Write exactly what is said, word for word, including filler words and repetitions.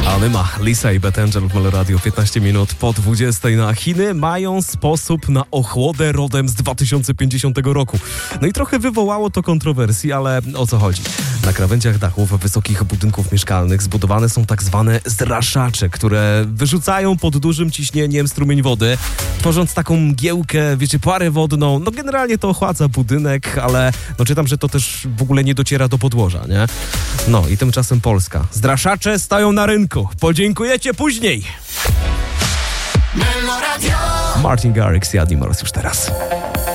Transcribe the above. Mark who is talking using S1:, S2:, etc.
S1: Anyma, Lisa i Beth Angel w Melo Radio, piętnaście minut po dwudziestej. Na Chiny mają sposób na ochłodę rodem z dwa tysiące pięćdziesiątego roku. No i trochę wywołało to kontrowersji, ale o co chodzi? Na krawędziach dachów wysokich budynków mieszkalnych zbudowane są tak zwane zraszacze, które wyrzucają pod dużym ciśnieniem strumień wody, tworząc taką mgiełkę, wiecie, parę wodną. No generalnie to ochładza budynek, ale no czytam, że to też w ogóle nie dociera do podłoża, nie? No i tymczasem Polska. Zraszacze stają na rynku. Podziękujecie później. Martin Garrix i Addy Moroz już teraz.